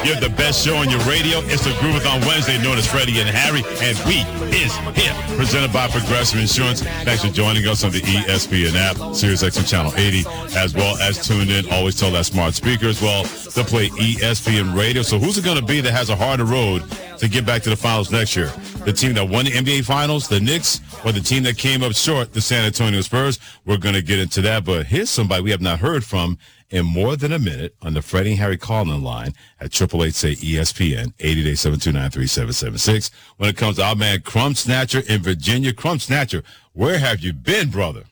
You have the best show on your radio. It's the Groovathon Wednesday, known as Freddie and Harry, and we is here. Presented by Progressive Insurance. Thanks for joining us on the ESPN app, SiriusXM Channel 80, as well as tune in. Always tell that smart speaker as well to play ESPN Radio. So who's it going to be that has a harder road to get back to the finals next year? The team that won the NBA Finals, the Knicks, or the team that came up short, the San Antonio Spurs? We're going to get into that, but here's somebody we have not heard from in more than a minute on the Freddie and Harry call-in line at 888-SAY-ESPN, 888-729-3776. When it comes to our man Crumb Snatcher in Virginia. Crumb Snatcher, where have you been, brother?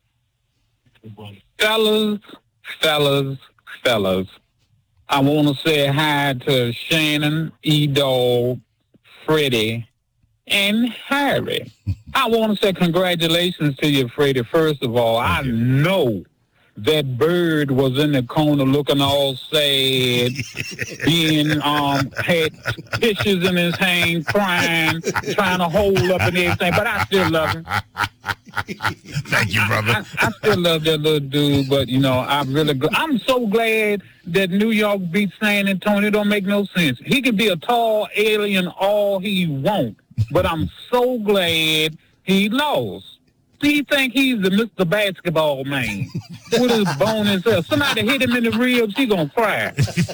Fellas. I want to say hi to Shannon, E-Dog, Freddie, and Harry. I want to say congratulations to you, Freddie. First of all, I know that bird was in the corner looking all sad, had tissues in his hand, crying, trying to hold up and everything, but I still love him. Thank you, brother. I still love that little dude, but, I'm so glad that New York beat San Antonio. It don't make no sense. He could be a tall alien all he wants, but I'm so glad he lost. He think he's the Mr. Basketball man with his bone himself. Somebody hit him in the ribs, he gonna cry.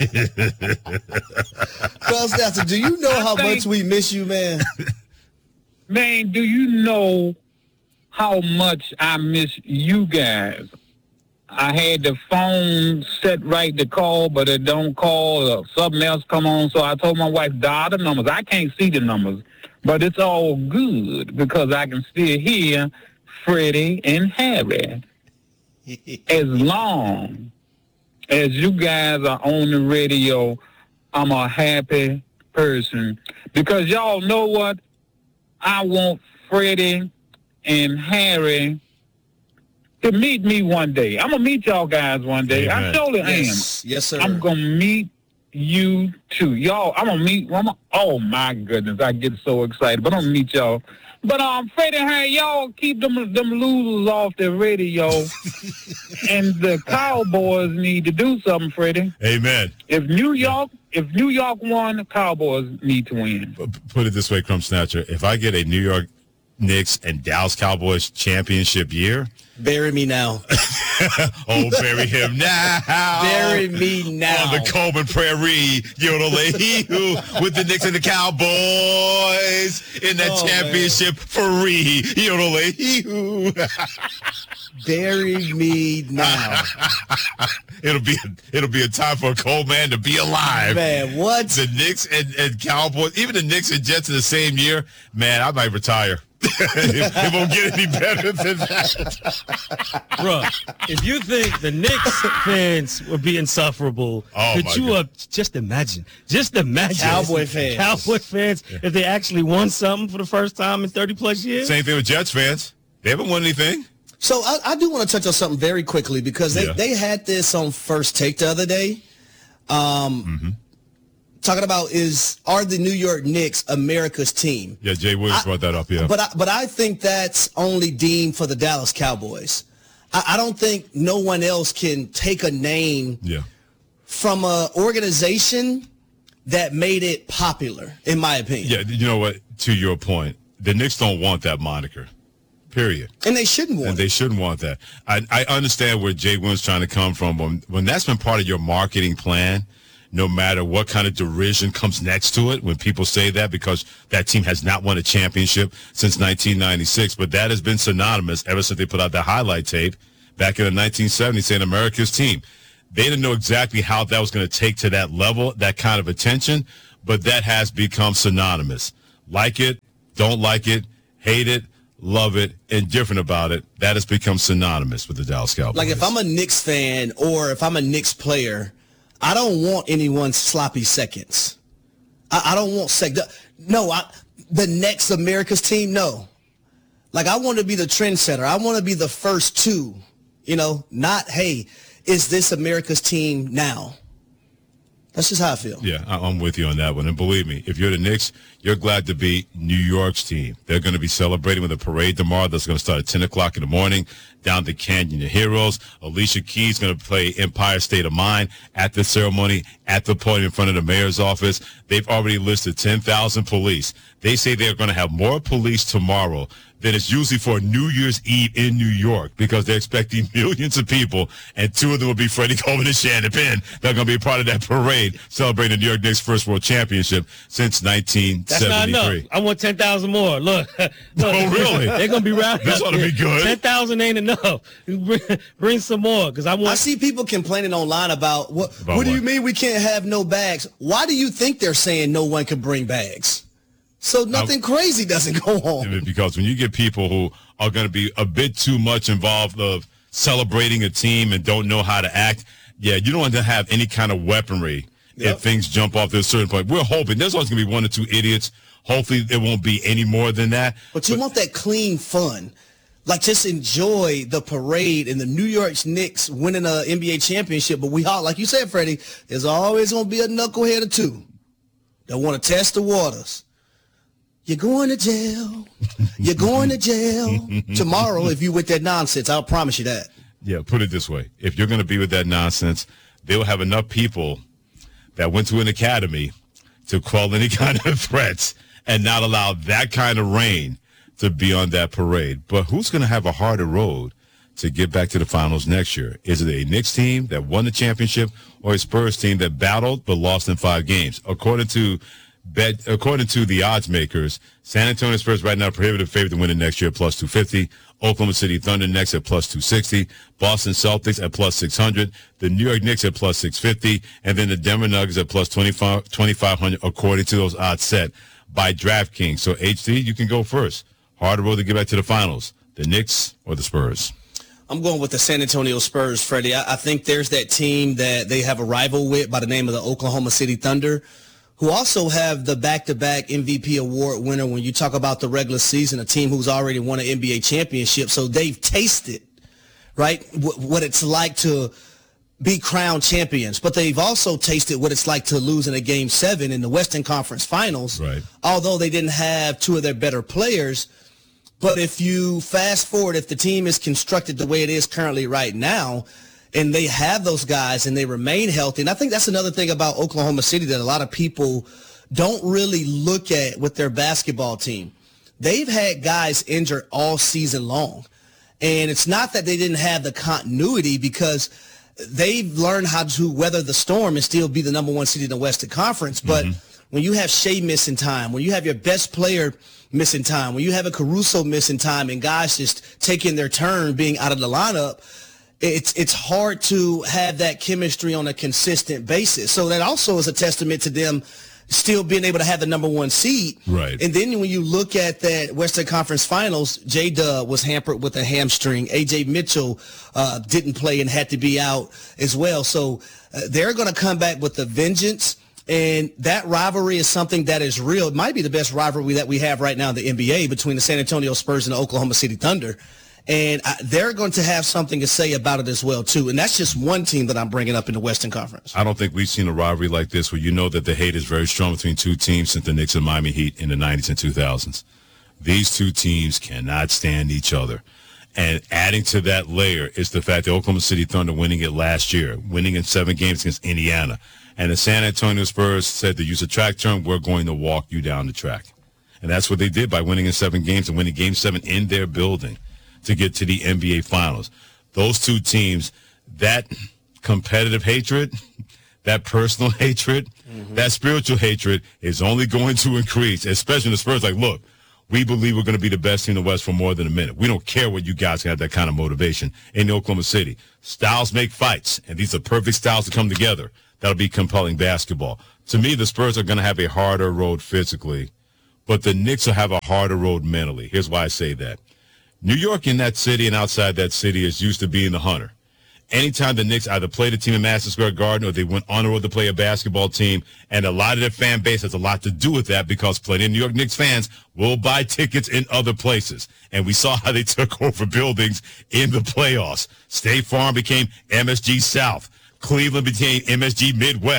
Well, Stassi, do you know how much we miss you, man? Man, do you know how much I miss you guys? I had the phone set right to call, but it don't call or something else come on. So I told my wife, dial the numbers. I can't see the numbers, but it's all good because I can still hear Freddie and Harry. As long as you guys are on the radio, I'm a happy person. Because y'all know what? I want Freddie and Harry to meet me one day. I'm going to meet y'all guys one day. Amen. I surely am. Yes, sir. I'm going to meet you too. Y'all, I'm going to meet, oh my goodness, I get so excited. But I'm going to meet y'all. But Freddie and Harry, y'all keep them losers off the radio. And the Cowboys need to do something, Freddie. Amen. If New York won, the Cowboys need to win. Put it this way, Crumb Snatcher. If I get a New York Knicks and Dallas Cowboys championship year, bury me now. Oh, bury him now. Bury me now. On the Coleman Prairie, Yodel-hee-hoo, with the Knicks and the Cowboys in that championship free. Yodel-hee-hoo. Bury me now. It'll be a time for a cold man to be alive. Man, what? The Knicks and Cowboys, even the Knicks and Jets in the same year, man, I might retire. It won't get any better than that. Bruh, if you think the Knicks fans would be insufferable, could you just imagine? Cowboy fans, if they actually won something for the first time in 30-plus years? Same thing with Jets fans. They haven't won anything. So I do want to touch on something very quickly because they had this on First Take the other day. Talking about are the New York Knicks America's team? Yeah, Jay Williams brought that up, yeah. But I think that's only deemed for the Dallas Cowboys. I don't think no one else can take a name from an organization that made it popular, in my opinion. Yeah, you know what? To your point, the Knicks don't want that moniker, period. And they shouldn't want it. And they shouldn't want that. I understand where Jay Williams trying to come from. When that's been part of your marketing plan, no matter what kind of derision comes next to it, when people say that because that team has not won a championship since 1996, but that has been synonymous ever since they put out that highlight tape back in the 1970s saying America's team. They didn't know exactly how that was going to take to that level, that kind of attention, but that has become synonymous. Like it, don't like it, hate it, love it, indifferent about it, that has become synonymous with the Dallas Cowboys. Like if I'm a Knicks fan or if I'm a Knicks player, I don't want anyone's sloppy seconds. I don't want the next America's team, no. Like I want to be the trendsetter. I want to be the first two, not, hey, is this America's team now? That's just how I feel. Yeah, I'm with you on that one. And believe me, if you're the Knicks, you're glad to be New York's team. They're going to be celebrating with a parade tomorrow that's going to start at 10 o'clock in the morning down the Canyon of Heroes. Alicia Keys going to play Empire State of Mind at the ceremony at the podium in front of the mayor's office. They've already listed 10,000 police. They say they're going to have more police tomorrow than it's usually for New Year's Eve in New York because they're expecting millions of people, and 2 of them will be Freddie Coleman and Shannon Penn. They're going to be a part of that parade celebrating the New York Knicks' first world championship since 1973. That's not enough. I want 10,000 more. Look. Oh, really? They're going to be round. This ought to be good. 10,000 ain't enough. Bring some more because I see people complaining online about what do you mean we can't have no bags? Why do you think they're saying no one can bring bags? So nothing crazy doesn't go on. Because when you get people who are going to be a bit too much involved of celebrating a team and don't know how to act, you don't want to have any kind of weaponry if things jump off to a certain point. We're hoping there's always going to be 1 or 2 idiots. Hopefully it won't be any more than that. But you want that clean fun. Like, just enjoy the parade and the New York Knicks winning an NBA championship. But we all, like you said, Freddie, there's always going to be a knucklehead or 2 that want to test the waters. You're going to jail. You're going to jail tomorrow if you with that nonsense. I'll promise you that. Yeah, put it this way. If you're going to be with that nonsense, they'll have enough people that went to an academy to quell any kind of threats and not allow that kind of rain to be on that parade. But who's going to have a harder road to get back to the finals next year? Is it a Knicks team that won the championship or a Spurs team that battled but lost in 5 games? According to the odds makers, San Antonio Spurs right now prohibitive favorite to win it next year at plus 250. Oklahoma City Thunder next at plus 260. Boston Celtics at plus 600. The New York Knicks at plus 650. And then the Denver Nuggets at plus 2,500 according to those odds set by DraftKings. So, HD, you can go first. Harder road to get back to the finals, the Knicks or the Spurs? I'm going with the San Antonio Spurs, Freddie. I think there's that team that they have a rival with by the name of the Oklahoma City Thunder, who also have the back-to-back MVP award winner when you talk about the regular season, a team who's already won an NBA championship. So they've tasted, right, what it's like to be crowned champions. But they've also tasted what it's like to lose in a Game 7 in the Western Conference Finals, right, although they didn't have 2 of their better players. But if you fast forward, if the team is constructed the way it is currently right now, and they have those guys and they remain healthy. And I think that's another thing about Oklahoma City that a lot of people don't really look at with their basketball team. They've had guys injured all season long. And it's not that they didn't have the continuity because they've learned how to weather the storm and still be the number 1 seed in the Western Conference. But when you have Shea missing time, when you have your best player missing time, when you have a Caruso missing time and guys just taking their turn being out of the lineup, it's hard to have that chemistry on a consistent basis. So that also is a testament to them still being able to have the number 1 seed. Right. And then when you look at that Western Conference Finals, J-Dub was hampered with a hamstring. A.J. Mitchell didn't play and had to be out as well. So they're going to come back with a vengeance. And that rivalry is something that is real. It might be the best rivalry that we have right now in the NBA between the San Antonio Spurs and the Oklahoma City Thunder. And they're going to have something to say about it as well, too. And that's just one team that I'm bringing up in the Western Conference. I don't think we've seen a rivalry like this where you know that the hate is very strong between 2 teams since the Knicks and Miami Heat in the 90s and 2000s. These 2 teams cannot stand each other. And adding to that layer is the fact that Oklahoma City Thunder winning it last year, winning in 7 games against Indiana. And the San Antonio Spurs said, to use a track term, we're going to walk you down the track. And that's what they did by winning in 7 games and winning Game 7 in their building to get to the NBA Finals. Those 2 teams, that competitive hatred, that personal hatred, that spiritual hatred is only going to increase, especially the Spurs. Like, look, we believe we're going to be the best team in the West for more than a minute. We don't care what you guys have that kind of motivation in Oklahoma City. Styles make fights, and these are perfect styles to come together. That'll be compelling basketball. To me, the Spurs are going to have a harder road physically, but the Knicks will have a harder road mentally. Here's why I say that. New York in that city and outside that city is used to being the hunter. Anytime the Knicks either played a team in Madison Square Garden or they went on the road to play a basketball team, and a lot of their fan base has a lot to do with that because plenty of New York Knicks fans will buy tickets in other places. And we saw how they took over buildings in the playoffs. State Farm became MSG South. Cleveland became MSG Midwest.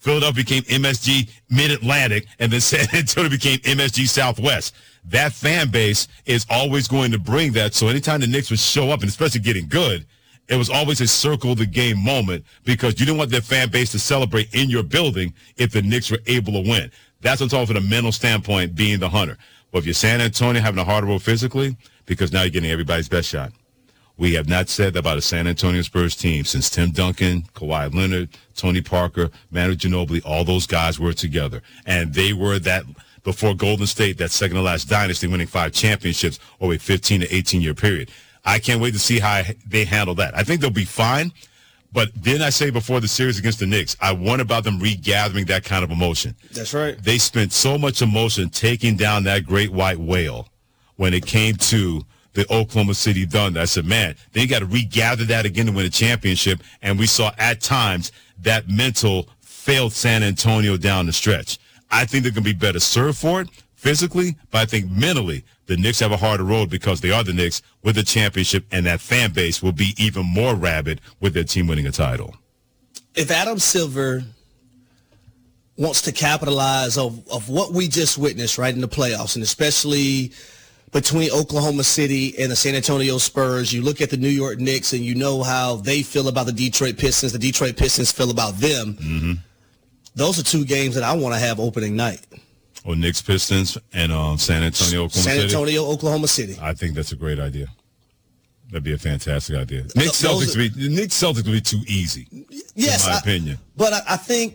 Philadelphia became MSG Mid-Atlantic, and then San Antonio became MSG Southwest. That fan base is always going to bring that. So anytime the Knicks would show up, and especially getting good, it was always a circle the game moment because you didn't want that fan base to celebrate in your building if the Knicks were able to win. That's what I'm talking from a mental standpoint, being the hunter. But if you're San Antonio having a harder road physically, because now you're getting everybody's best shot. We have not said that about a San Antonio Spurs team since Tim Duncan, Kawhi Leonard, Tony Parker, Manu Ginobili, all those guys were together. And they were that, before Golden State, that second to last dynasty, winning 5 championships over a 15 to 18-year period. I can't wait to see how they handle that. I think they'll be fine. But didn't I say before the series against the Knicks, I wonder about them regathering that kind of emotion. That's right. They spent so much emotion taking down that great white whale when it came to the Oklahoma City Thunder. I said, man, they got to regather that again to win a championship. And we saw at times that mental failed San Antonio down the stretch. I think they're going to be better served for it physically, but I think mentally the Knicks have a harder road because they are the Knicks with a championship, and that fan base will be even more rabid with their team winning a title. If Adam Silver wants to capitalize of what we just witnessed right in the playoffs, and especially between Oklahoma City and the San Antonio Spurs, you look at the New York Knicks and you know how they feel about the Detroit Pistons. The Detroit Pistons feel about them. Mm-hmm. Those are 2 games that I want to have opening night. Or Knicks Pistons and San Antonio, Oklahoma City? San Antonio, Oklahoma City. I think that's a great idea. That'd be a fantastic idea. Knicks Celtics would be too easy, yes, in my opinion. But I think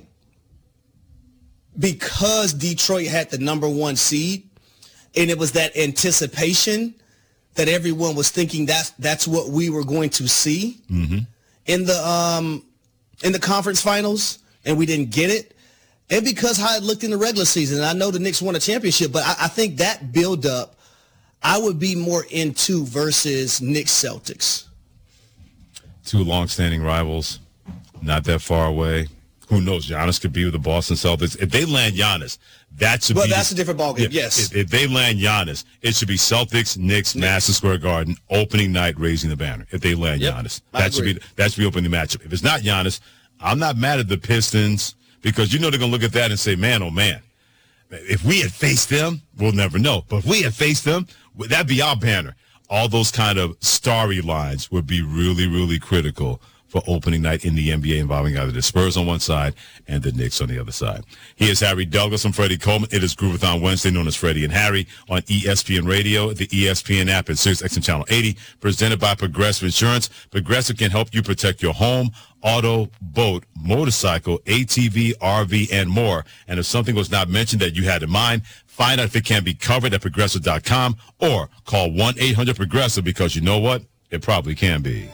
because Detroit had the number 1 seed, and it was that anticipation that everyone was thinking that's what we were going to see in the conference finals, and we didn't get it. And because how it looked in the regular season, and I know the Knicks won a championship, but I think that build-up, I would be more into versus Knicks Celtics. 2 long-standing rivals, not that far away. Who knows? Giannis could be with the Boston Celtics. If they land Giannis, that should be... But that's a different ballgame, yes. If they land Giannis, it should be Celtics, Knicks, Madison Square Garden, opening night, raising the banner. If they land Giannis. That should be opening the matchup. If it's not Giannis, I'm not mad at the Pistons because you know they're going to look at that and say, man, oh, man, if we had faced them, we'll never know. But if we had faced them, that'd be our banner. All those kind of starry lines would be really, really critical for opening night in the NBA involving either the Spurs on one side and the Knicks on the other side. He is Harry Douglas. I'm Freddie Coleman. It is Groovathon Wednesday, known as Freddie and Harry, on ESPN Radio, the ESPN app, and SiriusXM Channel 80, presented by Progressive Insurance. Progressive can help you protect your home, auto, boat, motorcycle, ATV, RV, and more. And if something was not mentioned that you had in mind, find out if it can be covered at Progressive.com or call 1-800-PROGRESSIVE because you know what? It probably can be.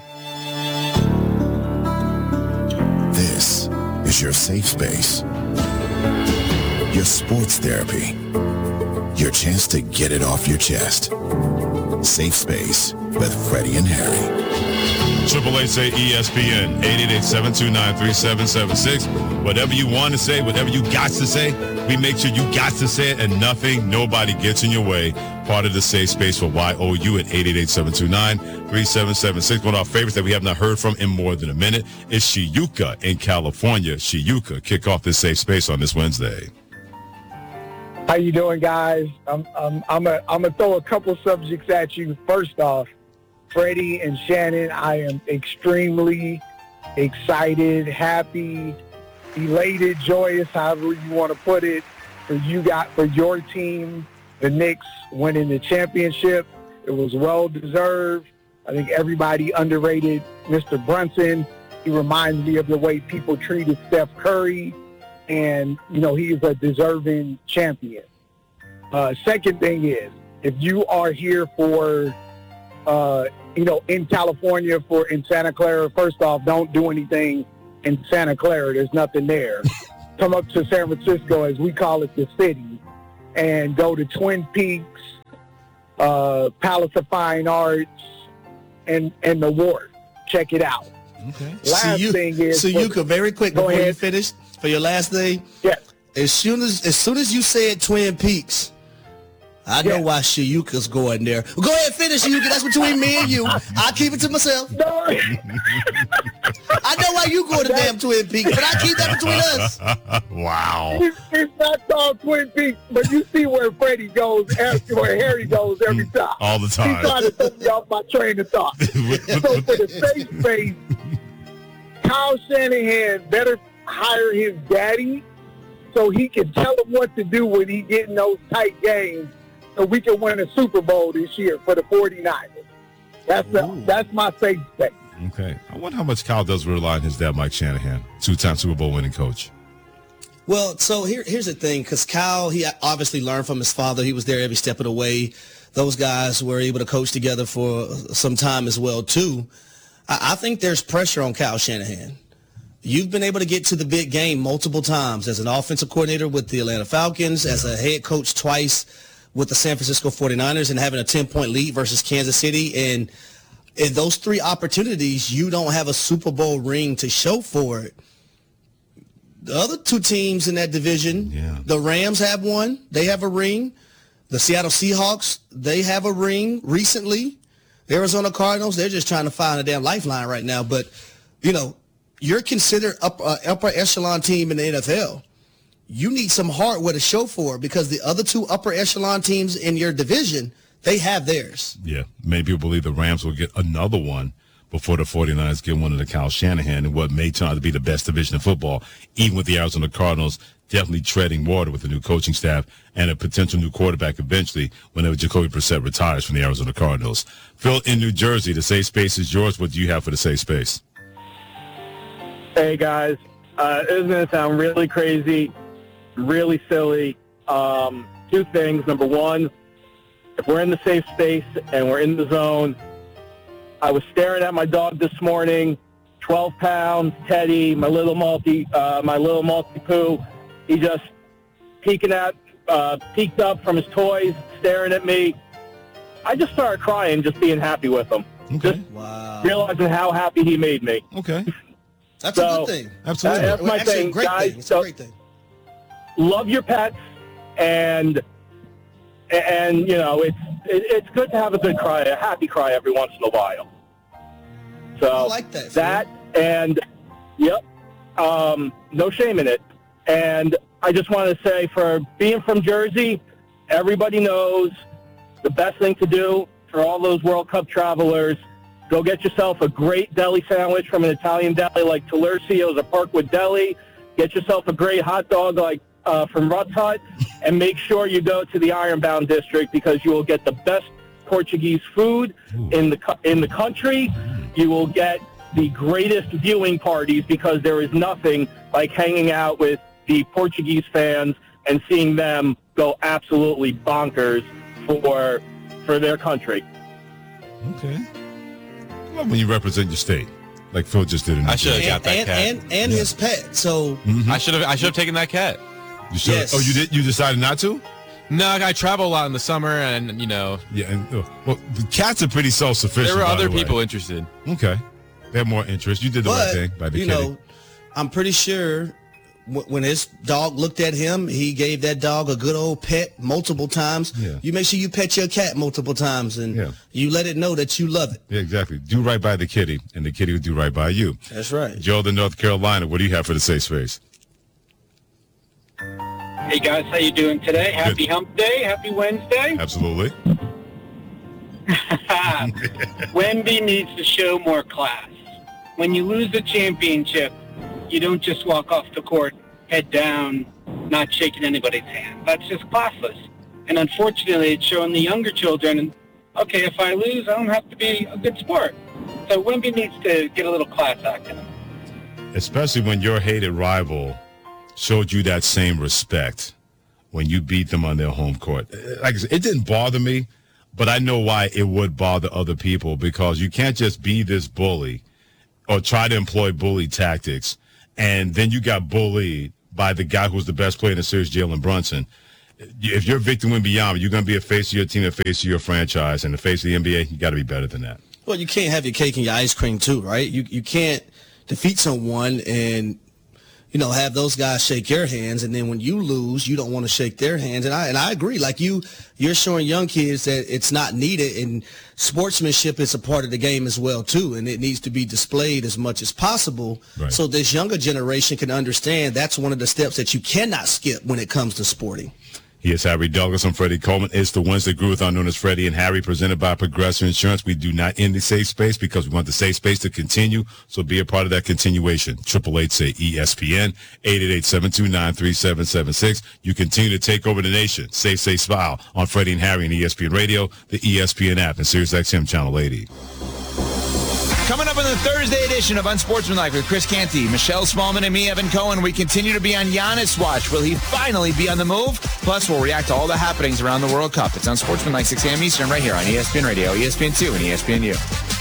This is your safe space, your sports therapy, your chance to get it off your chest. Safe Space with Freddie and Harry. 888 ESPN 888-729-3776. Whatever you want to say, whatever you got to say, we make sure you got to say it and nobody gets in your way. Part of the safe space for YOU at 888-729-3776. One of our favorites that we have not heard from in more than a minute is Shiuka in California. Shiuka, kick off this safe space on this Wednesday. How you doing, guys? I'm gonna throw a couple subjects at you. First off, Freddie and Shannon, I am extremely excited, happy, elated, joyous, however you want to put it, for your team, the Knicks, winning the championship. It was well deserved. I think everybody underrated Mr. Brunson. He reminds me of the way people treated Steph Curry, and he is a deserving champion. Second thing is, if you are here for in California, in Santa Clara, first off, don't do anything in Santa Clara. There's nothing there. Come up to San Francisco, as we call it, the city, and go to Twin Peaks, Palace of Fine Arts, and the Wharf. Check it out. Okay. Last thing is... So you could, very quick, before you finish, for your last thing, yes. As soon as you said Twin Peaks, I know why Shiyuka's going there. Well, go ahead, finish, Shiyuka. That's between me and you. I'll keep it to myself. No. I know why you go to damn Twin Peaks, but I keep that between us. Wow. It's not called Twin Peaks, but you see where Freddie goes, where Harry goes every time. All the time. He's trying to throw me off my train of thought. So for the safe space, Kyle Shanahan better hire his daddy so he can tell him what to do when he get in those tight games so we can win a Super Bowl this year for the 49ers. That's my safe space. Okay. I wonder how much Kyle does rely on his dad, Mike Shanahan, 2-time Super Bowl winning coach. Well, so here's the thing, because Kyle, he obviously learned from his father. He was there every step of the way. Those guys were able to coach together for some time as well, too. I think there's pressure on Kyle Shanahan. You've been able to get to the big game multiple times as an offensive coordinator with the Atlanta Falcons, as a head coach twice with the San Francisco 49ers, and having a 10-point lead versus Kansas City. And in those 3 opportunities, you don't have a Super Bowl ring to show for it. The other 2 teams in that division, the Rams have one. They have a ring. The Seattle Seahawks, they have a ring recently. The Arizona Cardinals, they're just trying to find a damn lifeline right now. But, you know, you're considered upper echelon team in the NFL. You need some hardware to show for it, because the other 2 upper echelon teams in your division, they have theirs. Yeah. Many people believe the Rams will get another one before the 49ers get one of the Kyle Shanahan, and what may turn out to be the best division of football, even with the Arizona Cardinals definitely treading water with a new coaching staff and a potential new quarterback eventually whenever Jacoby Brissett retires from the Arizona Cardinals. Phil in New Jersey, the safe space is yours. What do you have for the safe space? Hey, guys. This is going to sound really crazy, really silly. 2 things. Number one, if we're in the safe space and we're in the zone, I was staring at my dog this morning, 12 pounds, Teddy, my little Maltipoo. He just peeked up from his toys, staring at me. I just started crying, just being happy with him. Okay. Wow. Realizing how happy he made me. Okay. That's a good thing. Absolutely. That's my thing, great guys. Thing. It's a great thing. Love your pets, and you know, it's good to have a good cry, a happy cry every once in a while. So I like that. That, and no shame in it. And I just want to say, for being from Jersey, everybody knows the best thing to do for all those World Cup travelers, go get yourself a great deli sandwich from an Italian deli like Talercio's or Parkwood Deli. Get yourself a great hot dog like from Rutt's Hut, and make sure you go to the Ironbound District, because you will get the best Portuguese food in the country. You will get the greatest viewing parties, because there is nothing like hanging out with the Portuguese fans and seeing them go absolutely bonkers for their country. Okay. Well, when you represent your state, like Phil just did. I should have got that cat. And his pet. So I should have taken that cat. You should. Yes. Oh, you did. You decided not to? No, I travel a lot in the summer, and you know. Yeah. And, well, the cats are pretty self-sufficient. There were other by the people way. interested. Okay. They have more interest. You did the right thing by the you kitty. know, I'm pretty sure when his dog looked at him, he gave that dog a good old pet multiple times. Yeah. You make sure you pet your cat multiple times, and you let it know that you love it. Yeah, exactly. Do right by the kitty, and the kitty will do right by you. That's right. Joe, in North Carolina, what do you have for the safe space? Hey guys, how you doing today? Happy Hump Day. Happy Wednesday. Absolutely. Wemby needs to show more class. When you lose a championship, you don't just walk off the court, head down, not shaking anybody's hand. That's just classless. And unfortunately, it's showing the younger children, okay, if I lose, I don't have to be a good sport. So Wemby needs to get a little class act in him. Especially when your hated rival showed you that same respect when you beat them on their home court. Like I said, it didn't bother me, but I know why it would bother other people, because you can't just be this bully or try to employ bully tactics, and then you got bullied by the guy who's the best player in the series, Jalen Brunson. If you're Victor Wembanyama, you're going to be a face of your team, a face of your franchise, and the face of the NBA, you got to be better than that. Well, you can't have your cake and your ice cream too, right? You can't defeat someone and have those guys shake your hands, and then when you lose, you don't want to shake their hands. And I agree. Like you're showing young kids that it's not needed, and sportsmanship is a part of the game as well too, and it needs to be displayed as much as possible, so this younger generation can understand that's one of the steps that you cannot skip when it comes to sporting. He is Harry Douglas. I'm Freddie Coleman. It's the Wednesday Groove, known as Freddie and Harry, presented by Progressive Insurance. We do not end the safe space because we want the safe space to continue, so be a part of that continuation. 888-SAY-ESPN, 888-729-3776. You continue to take over the nation. Safe, smile on Freddie and Harry and ESPN Radio, the ESPN app, and SiriusXM Channel 80. Coming up on the Thursday edition of Unsportsmanlike with Chris Canty, Michelle Smallman, and me, Evan Cohen, we continue to be on Giannis watch. Will he finally be on the move? Plus, we'll react to all the happenings around the World Cup. It's Unsportsmanlike, 6 a.m. Eastern, right here on ESPN Radio, ESPN2, and ESPNU.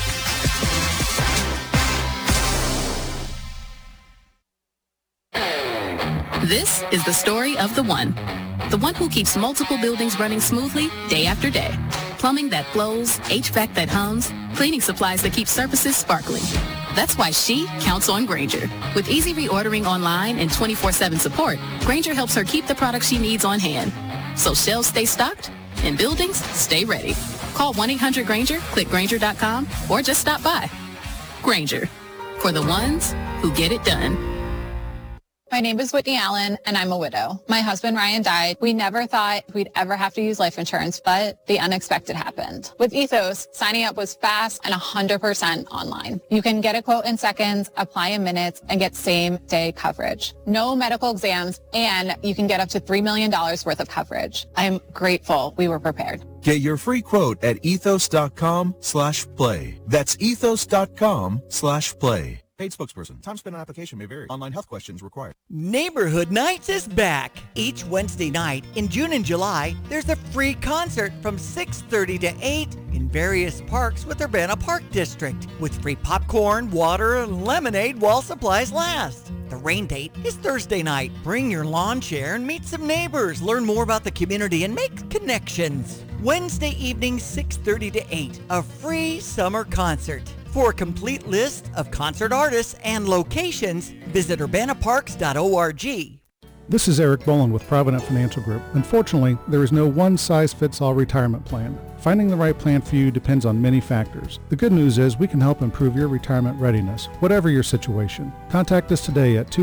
This is the story of the one who keeps multiple buildings running smoothly day after day. Plumbing that flows, HVAC that hums, cleaning supplies that keep surfaces sparkling. That's why she counts on Grainger. With easy reordering online and 24/7 support, Grainger helps her keep the products she needs on hand. So shelves stay stocked and buildings stay ready. Call 1-800-GRAINGER, click Grainger.com, or just stop by. Grainger, for the ones who get it done. My name is Whitney Allen, and I'm a widow. My husband, Ryan, died. We never thought we'd ever have to use life insurance, but the unexpected happened. With Ethos, signing up was fast and 100% online. You can get a quote in seconds, apply in minutes, and get same-day coverage. No medical exams, and you can get up to $3 million worth of coverage. I'm grateful we were prepared. Get your free quote at ethos.com/play. That's ethos.com/play. Paid spokesperson. Time spent on application may vary. Online health questions required. Neighborhood Nights is back. Each Wednesday night in June and July, there's a free concert from 6:30 to 8 in various parks with Urbana Park District, with free popcorn, water, and lemonade while supplies last. The rain date is Thursday night. Bring your lawn chair and meet some neighbors, learn more about the community, and make connections. Wednesday evening, 6:30 to 8, a free summer concert. For a complete list of concert artists and locations, visit urbanaparks.org. This is Eric Boland with Provident Financial Group. Unfortunately, there is no one-size-fits-all retirement plan. Finding the right plan for you depends on many factors. The good news is we can help improve your retirement readiness, whatever your situation. Contact us today at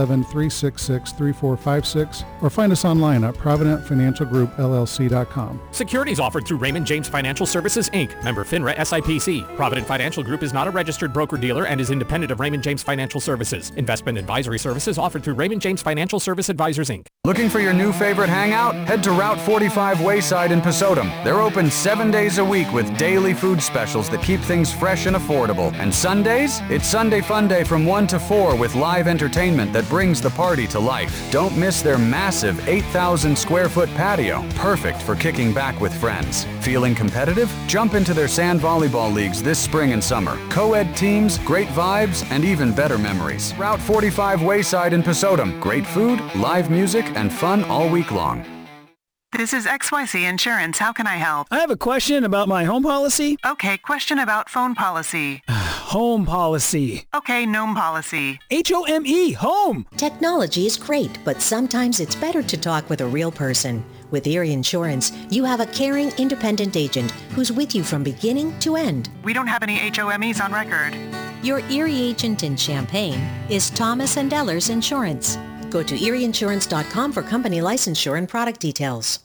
217-366-3456 or find us online at providentfinancialgroupllc.com. Securities offered through Raymond James Financial Services, Inc., member FINRA SIPC. Provident Financial Group is not a registered broker-dealer and is independent of Raymond James Financial Services. Investment advisory services offered through Raymond James Financial Service Advisors, Inc. Looking for your new favorite hangout? Head to Route 45 Wayside in Pasodum. They're open 7 days a week with daily food specials that keep things fresh and affordable. And Sundays? It's Sunday Fun Day from 1 to 4 with live entertainment that brings the party to life. Don't miss their massive 8,000 square foot patio, perfect for kicking back with friends. Feeling competitive? Jump into their sand volleyball leagues this spring and summer. Co-ed teams, great vibes, and even better memories. Route 45 Wayside in Pasodum. Great food, live music, and fun all week long. This is XYZ Insurance. How can I help? I have a question about my home policy. Okay, question about phone policy. Home policy. Okay, gnome policy. HOME, home. Technology is great, but sometimes it's better to talk with a real person. With Erie Insurance, you have a caring, independent agent who's with you from beginning to end. We don't have any HOMEs on record. Your Erie agent in Champaign is Thomas & Ellers Insurance. Go to erieinsurance.com for company licensure and product details.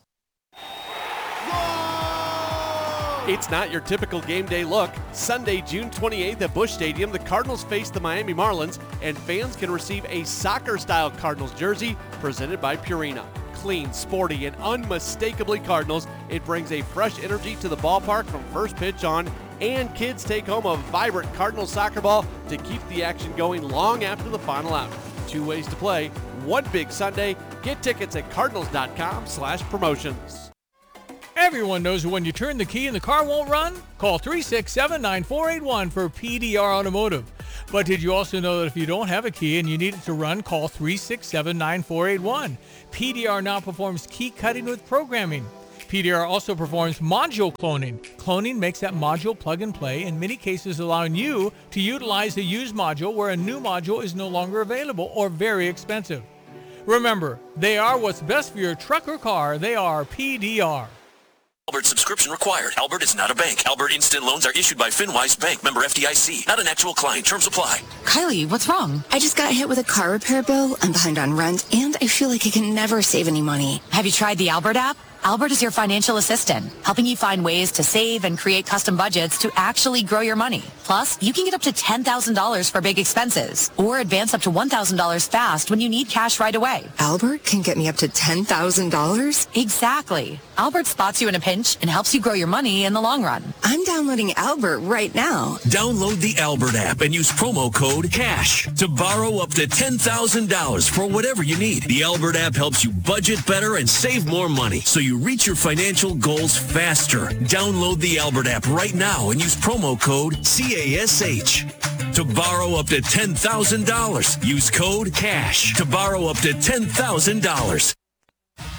It's not your typical game day look. Sunday, June 28th at Busch Stadium, the Cardinals face the Miami Marlins, and fans can receive a soccer-style Cardinals jersey presented by Purina. Clean, sporty, and unmistakably Cardinals, it brings a fresh energy to the ballpark from first pitch on, and kids take home a vibrant Cardinals soccer ball to keep the action going long after the final out. 2 ways to play, one big Sunday. Get tickets at cardinals.com/promotions. Everyone knows when you turn the key and the car won't run? Call 367-9481 for PDR Automotive. But did you also know that if you don't have a key and you need it to run, call 367-9481. PDR now performs key cutting with programming. PDR also performs module cloning. Cloning makes that module plug and play, in many cases allowing you to utilize a used module where a new module is no longer available or very expensive. Remember, they are what's best for your truck or car. They are PDR. Albert subscription required. Albert is not a bank. Albert Instant Loans are issued by FinWise Bank, member FDIC. Not an actual client. Terms apply. Kylie, what's wrong? I just got hit with a car repair bill. I'm behind on rent, and I feel like I can never save any money. Have you tried the Albert app? Albert is your financial assistant, helping you find ways to save and create custom budgets to actually grow your money. Plus, you can get up to $10,000 for big expenses or advance up to $1,000 fast when you need cash right away. Albert can get me up to $10,000? Exactly. Albert spots you in a pinch and helps you grow your money in the long run. I'm downloading Albert right now. Download the Albert app and use promo code CASH to borrow up to $10,000 for whatever you need. The Albert app helps you budget better and save more money so you reach your financial goals faster. Download the Albert app right now and use promo code CASH to borrow up to $10,000. Use code CASH to borrow up to $10,000.